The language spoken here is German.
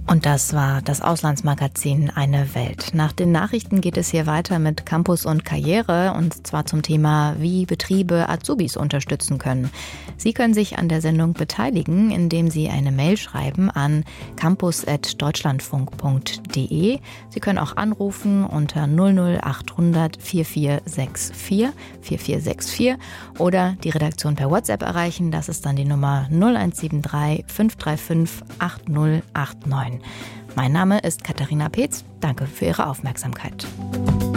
Und das war das Auslandsmagazin Eine Welt. Nach den Nachrichten geht es hier weiter mit Campus und Karriere, und zwar zum Thema, wie Betriebe Azubis unterstützen können. Sie können sich an der Sendung beteiligen, indem Sie eine Mail schreiben an campus@deutschlandfunk.de. Sie können auch anrufen unter 00800 4464 4464 oder die Redaktion per WhatsApp erreichen. Das ist dann die Nummer 0173 535 8089. Mein Name ist Katharina Peetz. Danke für Ihre Aufmerksamkeit.